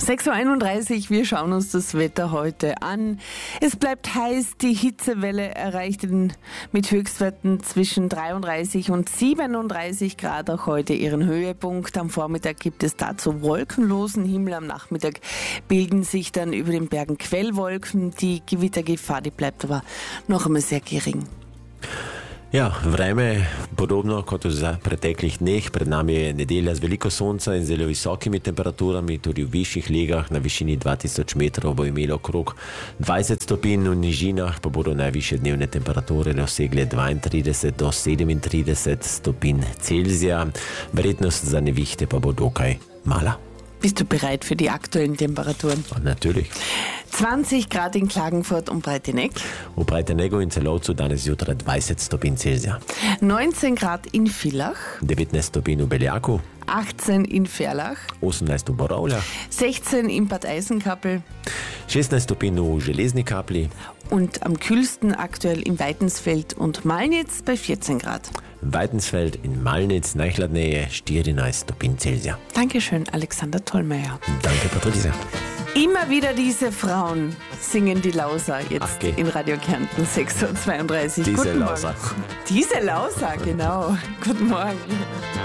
6.31 Uhr, wir schauen uns das Wetter heute an. Es bleibt heiß, die Hitzewelle erreicht mit Höchstwerten zwischen 33 und 37 Grad auch heute ihren Höhepunkt. Am Vormittag gibt es dazu wolkenlosen Himmel, am Nachmittag bilden sich dann über den Bergen Quellwolken. Die Gewittergefahr, die bleibt aber noch einmal sehr gering. Ja, vreme podobno kot v preteklih dneh. Pred nami je nedelja z veliko sonca in zelo visokimi temperaturami, tudi v višjih legah na višini 2000 metrov bo imelo okrog 20 stopinj, v nižinah pa bodo najvišje dnevne temperature dosegle 32 do 37 stopinj Celzija. Verjetnost za nevihte pa bo dokaj mala. Bist du bereit für die aktuellen Temperaturen? Natürlich. 20 Grad in Klagenfurt und Breitenegg. V Breiteneggu in Celovcu danes zjutraj 20 stopinj Celzija. 19 Grad in Villach. 19 stopinj v Beljaku. 18 in Verlach. 18 v Borovljah. 16 in Bad Eisenkappel. 16 stopinj v Železni Kapli. Und am kühlsten aktuell in Weitensfeld und Malnitz bei 14 Grad. Weitensfeld in Malnitz, najhladneje 14 stopinj Celzija. Dankeschön, Alexander Tollmeier. Danke, Patricia. Immer wieder diese Frauen singen die Lauser jetzt in Radio Kärnten 6.32 Uhr. Diese Lauser. Diese Lauser, genau. Guten Morgen.